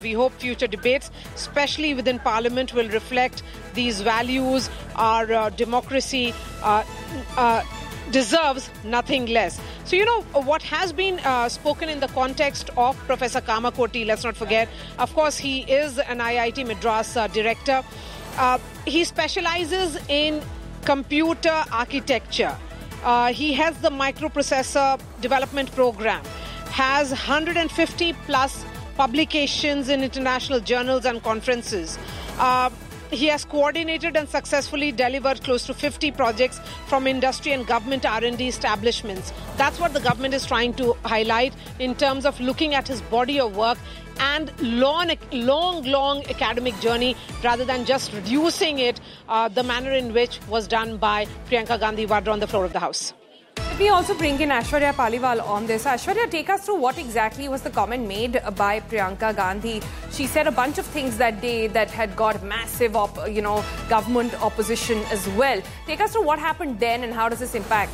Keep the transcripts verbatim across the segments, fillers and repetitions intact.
We hope future debates, especially within Parliament, will reflect these values. Our uh, democracy uh, uh, deserves nothing less. So, you know, what has been uh, spoken in the context of Professor Kamakoti, let's not forget, of course, he is an I I T Madras uh, director. Uh, he specializes in computer architecture. Uh, he has the microprocessor development program, has one hundred fifty plus publications in international journals and conferences. Uh, he has coordinated and successfully delivered close to fifty projects from industry and government R and D establishments. That's what the government is trying to highlight in terms of looking at his body of work and long, long, long academic journey, rather than just reducing it uh, the manner in which was done by Priyanka Gandhi Vadra on the floor of the House. Let me also bring in Aishwarya Paliwal on this. Aishwarya, take us through what exactly was the comment made by Priyanka Gandhi. She said a bunch of things that day that had got massive, op- you know, government opposition as well. Take us through what happened then and how does this impact?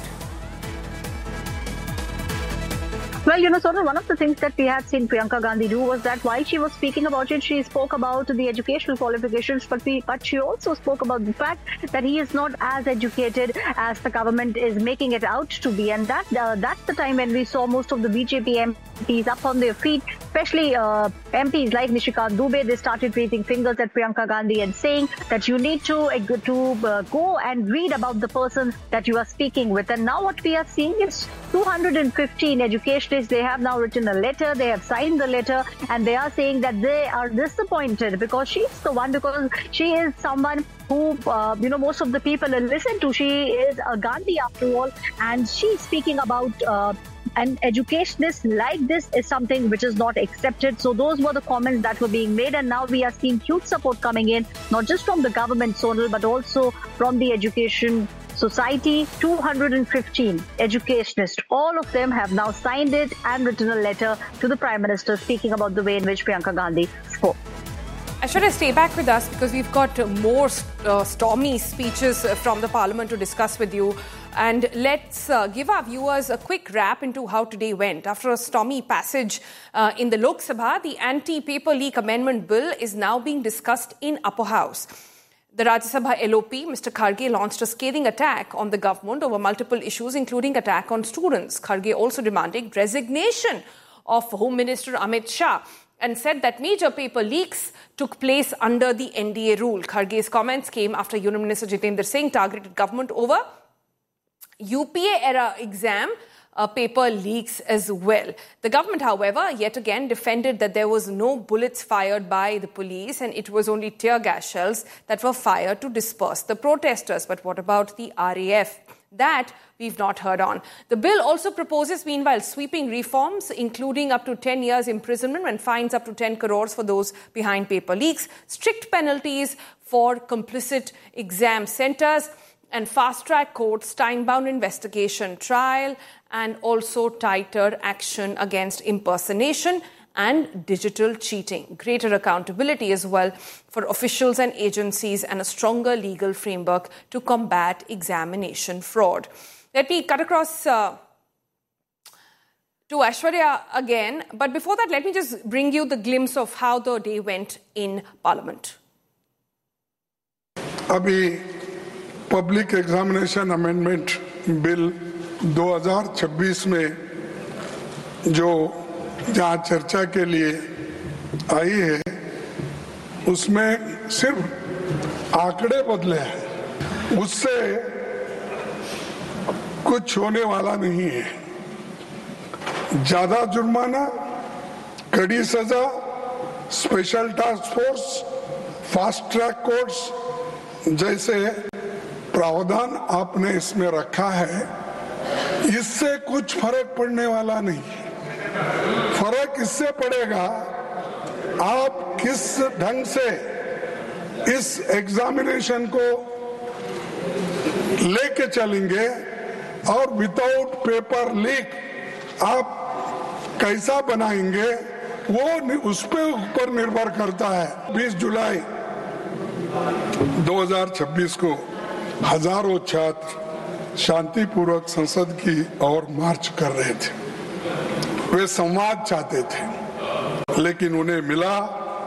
Well, you know, Sonal, one of the things that we had seen Priyanka Gandhi do was that while she was speaking about it, she spoke about the educational qualifications, but we, but she also spoke about the fact that he is not as educated as the government is making it out to be. And that uh, that's the time when we saw most of the B J P M Ps up on their feet, especially uh, M Ps like Nishikant Dubey. They started raising fingers at Priyanka Gandhi and saying that you need to, uh, to uh, go and read about the person that you are speaking with. And now what we are seeing is two hundred fifteen educationalists. They have now written a letter, they have signed the letter, and they are saying that they are disappointed because she's the one, because she is someone who, uh, you know, most of the people listen to. She is a Gandhi after all, and she's speaking about uh, an educationist like this is something which is not accepted. So those were the comments that were being made, and now we are seeing huge support coming in, not just from the government, Sonal, but also from the education society. Two hundred fifteen educationists, all of them have now signed it and written a letter to the Prime Minister speaking about the way in which Priyanka Gandhi spoke. Aishwarya, stay back with us because we've got more uh, stormy speeches from the Parliament to discuss with you. And let's uh, give our viewers a quick wrap into how today went. After a stormy passage uh, in the Lok Sabha, the Anti-Paper Leak Amendment Bill is now being discussed in Upper House. The Rajya Sabha L O P, Mister Kharge, launched a scathing attack on the government over multiple issues, including attack on students. Kharge also demanding resignation of Home Minister Amit Shah and said that major paper leaks took place under the N D A rule. Kharge's comments came after Union Minister Jitendra Singh targeted government over U P A-era exam Uh, paper leaks as well. The government, however, yet again defended that there was no bullets fired by the police and it was only tear gas shells that were fired to disperse the protesters. But what about the R A F? That we've not heard on. The bill also proposes, meanwhile, sweeping reforms, including up to ten years imprisonment and fines up to ten crores for those behind paper leaks, strict penalties for complicit exam centers, and fast-track courts, time-bound investigation, trial, and also tighter action against impersonation and digital cheating. Greater accountability as well for officials and agencies and a stronger legal framework to combat examination fraud. Let me cut across uh, to Aishwarya again. But before that, let me just bring you the glimpse of how the day went in Parliament. Abhi public examination amendment bill दो हज़ार छब्बीस में जो जहाँ चर्चा के लिए आई है उसमें सिर्फ आंकड़े बदले हैं, उससे कुछ होने वाला नहीं है। ज्यादा जुर्माना, कड़ी सजा, special task force, fast track courts जैसे प्रावधान आपने इसमें रखा है, इससे कुछ फर्क पड़ने वाला नहीं। फर्क इससे पड़ेगा आप किस ढंग से इस एग्जामिनेशन को लेके चलेंगे और विदाउट पेपर लीक आप कैसा बनाएंगे, वो उस पे ऊपर निर्भर करता है। बीस जुलाई दो हज़ार छब्बीस को हजारों छात्र शांतिपूर्वक संसद की ओर मार्च कर रहे थे। वे संवाद चाहते थे, लेकिन उन्हें मिला